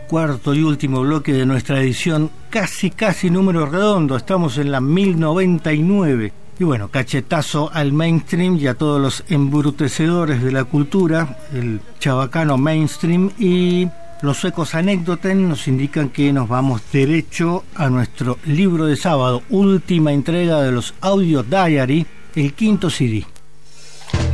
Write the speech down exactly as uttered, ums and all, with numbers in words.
cuarto y último bloque de nuestra edición, casi casi número redondo, estamos en la mil noventa y nueve. Y bueno, cachetazo al mainstream y a todos los embrutecedores de la cultura, el chabacano mainstream, y los suecos Anécdoten nos indican que nos vamos derecho a nuestro libro de sábado, última entrega de los Audio Diary, el quinto C D.